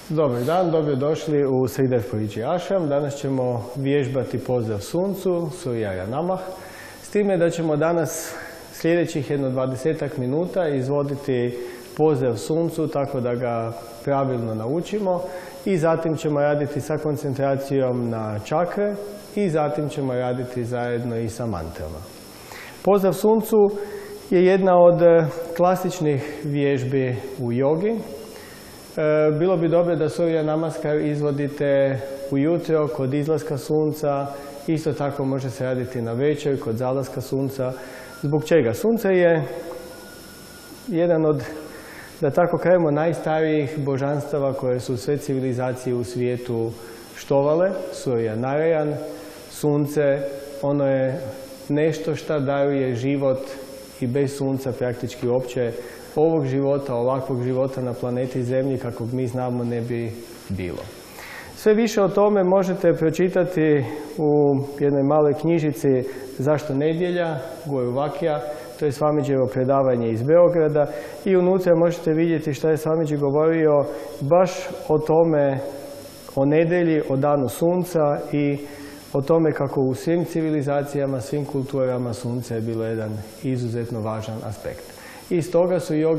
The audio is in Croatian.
Dobar dan, dobrodošli u Sridhar Pariji Ashram. Danas ćemo vježbati pozdrav suncu, Surya Namah. S time da ćemo danas sljedećih jedno 20 minuta izvoditi pozdrav suncu tako da ga pravilno naučimo i zatim ćemo raditi sa koncentracijom na čakre i zatim ćemo raditi zajedno i sa mantrama. Pozdrav suncu je jedna od klasičnih vježbi u jogi. Bilo bi dobro da Surya Namaskar izvodite ujutro kod izlaska sunca, isto tako može se raditi na večer kod zalaska sunca. Zbog čega? Sunce je jedan od, da tako kažemo, najstarijih božanstava koje su sve civilizacije u svijetu štovale. Surya Narayan, sunce, ono je nešto što daruje život i bez sunca praktički uopće ovog života, ovakvog života na planeti Zemlji kakvog mi znamo ne bi bilo. Sve više o tome možete pročitati u jednoj maloj knjižici Zašto nedjelja, Guru Vakija, to je Swamidžijevo predavanje iz Beograda i unutra možete vidjeti što je Swamidži govorio baš o tome, o nedjelji, o danu sunca i o tome kako u svim civilizacijama, svim kulturama sunce je bilo jedan izuzetno važan aspekt. I stoga su